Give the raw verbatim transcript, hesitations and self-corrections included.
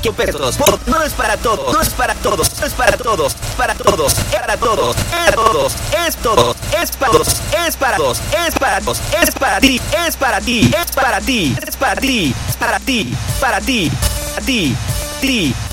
que pesos. No es para todos, no es para todos, no es para todos, para todos, es para todos, es para todos, es todos, es para todos, es para todos, es para todos, es para ti, es para ti, es para ti, es para ti, es para ti, para ti, para ti, ti.